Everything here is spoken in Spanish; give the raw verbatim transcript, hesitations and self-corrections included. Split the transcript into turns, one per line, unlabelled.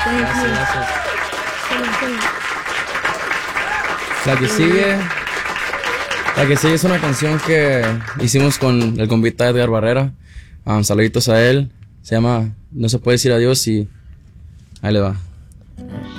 thank
Gracias,
you.
gracias.
Thank you.
La que sigue, la que sigue es una canción que hicimos con el convita Edgar Barrera. Um, saluditos a él. Se llama No se puede decir adiós y ahí le va.